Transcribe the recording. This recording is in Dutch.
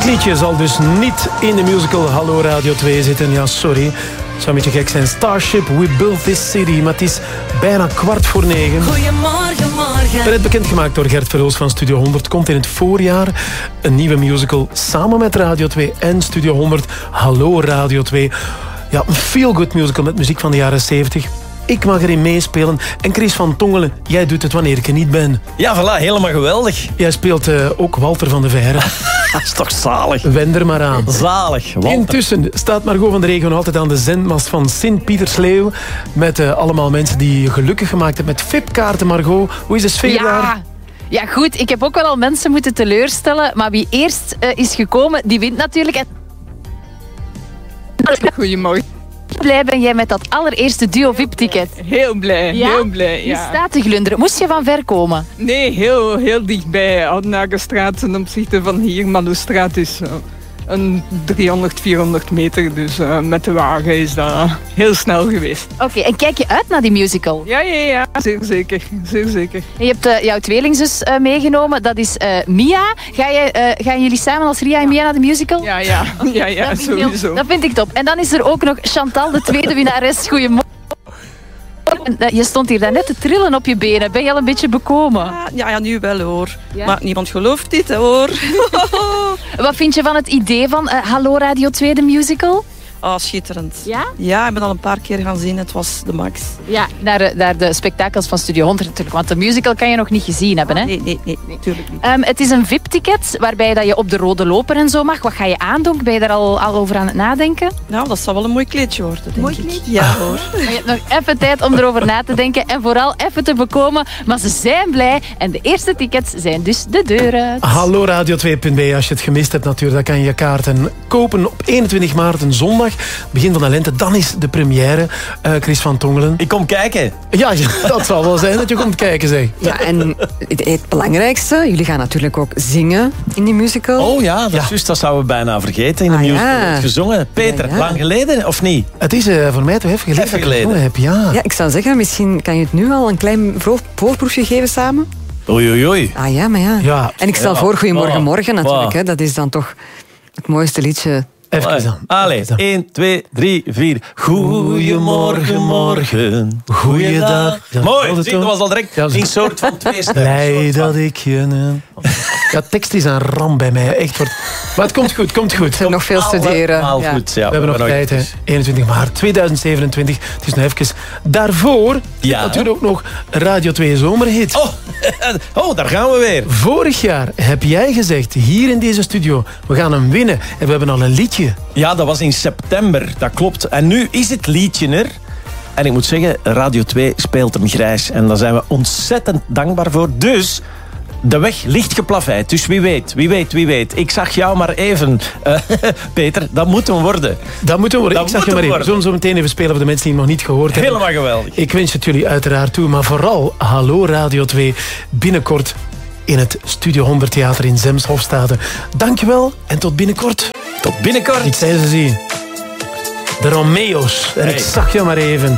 liedje zal dus niet in de musical Hallo Radio 2 zitten. Ja, sorry. Het zou een beetje gek zijn. Starship, We Built This City. Maar het is bijna 8:15. Goedemorgen, morgen. Net bekendgemaakt door Gert Verhulst van Studio 100. Komt in het voorjaar een nieuwe musical samen met Radio 2 en Studio 100. Hallo Radio 2. Ja, een feel-good musical met muziek van de jaren 70. Ik mag erin meespelen. En Chris van Tongelen, jij doet het wanneer ik er niet ben. Ja, voilà, helemaal geweldig. Jij speelt ook Walter van de Veire. Dat is toch zalig. Wend er maar aan. Zalig, Walter. Intussen staat Margot van de Regen altijd aan de zendmast van Sint-Pietersleeuw. Met allemaal mensen die je gelukkig gemaakt hebben met VIP-kaarten, Margot. Hoe is de sfeer daar? Ja, goed. Ik heb ook wel al mensen moeten teleurstellen. Maar wie eerst is gekomen, die wint natuurlijk. Goedemorgen. Blij ben jij met dat allereerste duo-VIP-ticket? Heel blij, Ja? heel blij. Je Ja. staat te glunderen. Moest je van ver komen? Nee, heel dichtbij. Oudenaargestraat ten opzichte van hier. Maloustraat is een 300, 400 meter. Dus met de wagen is dat heel snel geweest. Oké, en kijk je uit naar die musical? Ja. Zeer zeker. Zeer zeker. En je hebt jouw tweelingzus meegenomen. Dat is Mia. Gaan jullie samen als Ria en Mia naar de musical? Ja, Dat vind ik sowieso. dat vind ik top. En dan is er ook nog Chantal, de tweede winnares. Goedemorgen. Je stond hier net te trillen op je benen. Ben je al een beetje bekomen? Ja, nu wel hoor. Ja? Maar niemand gelooft dit hoor. Wat vind je van het idee van Hallo Radio 2, de musical? Schitterend. Ja? Ja, ik ben al een paar keer gaan zien. Het was de max. Ja, naar de spektakels van Studio 100 natuurlijk. Want de musical kan je nog niet gezien hebben, hè? Nee, natuurlijk niet. Het is een VIP-ticket waarbij dat je op de rode loper en zo mag. Wat ga je aandoen? Ben je daar al over aan het nadenken? Nou, dat zal wel een mooi kleedje worden, denk Mooi ik. kleedje? Ja hoor. Maar je hebt nog even tijd om erover na te denken en vooral even te bekomen. Maar ze zijn blij en de eerste tickets zijn dus de deur uit. Hallo Radio2.be. Als je het gemist hebt natuurlijk, dan kan je je kaarten kopen op 21 maart, een zondag. Begin van de lente, dan is de première. Chris van Tongelen. Ik kom kijken. Ja, dat zal wel zijn dat je komt kijken, zeg. Ja, en het belangrijkste, jullie gaan natuurlijk ook zingen in die musical. Oh ja, dat is juist, dat zouden we bijna vergeten in de musical. ja. Het gezongen. Peter, Ja. lang geleden of niet? Het is voor mij toch even geleden Even dat ik geleden. gezongen heb, ja. Ja, ik zou zeggen, misschien kan je het nu al een klein voorproefje geven samen. Oei. Ah ja, maar ja. Ja. En ik stel Ja. voor Goedemorgen Morgen natuurlijk. Wow. Hè. Dat is dan toch het mooiste liedje. Even dan. Allee, 1, 2, 3, 4. Goedemorgen, morgen. Goeiedag. Ja, Mooi, dat zie, dat was al direct Ja, een soort van twee stemmen. Blij dat ik je... Ja, tekst is een ramp bij mij. Echt. Maar het komt goed, komt goed. Nog veel studeren. Allemaal Ja. goed, ja. We hebben nog tijd, hè. 21 maart 2027. Het is nog even. Daarvoor Ja. natuurlijk ook nog Radio 2 Zomerhit. Oh, daar gaan we weer. Vorig jaar heb jij gezegd, hier in deze studio, we gaan hem winnen. En we hebben al een liedje. Ja, dat was in september, dat klopt. En nu is het liedje er. En ik moet zeggen, Radio 2 speelt hem grijs. En daar zijn we ontzettend dankbaar voor. Dus de weg ligt geplaveid. Dus wie weet. Ik zag jou maar even. Peter, dat moet hem worden. Dat moeten we worden. Dat Ik zag je moet maar even. hem We zullen zo meteen even spelen voor de mensen die het nog niet gehoord hebben. Helemaal geweldig. Ik wens het jullie uiteraard toe. Maar vooral, hallo Radio 2. Binnenkort in het Studio 100 Theater in Zemshofstade. Dankjewel en tot binnenkort. Tot binnenkort. Ik zei ze zien. De Romeo's. En ik Hey. zag je maar even.